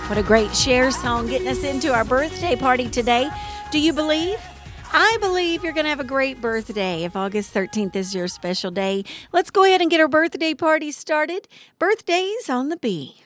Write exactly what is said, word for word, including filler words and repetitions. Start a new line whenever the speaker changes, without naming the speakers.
What a great Cher song getting us into our birthday party today. Do you believe? I believe you're going to have a great birthday. If August thirteenth is your special day, let's go ahead and get our birthday party started. Birthdays on the Bee.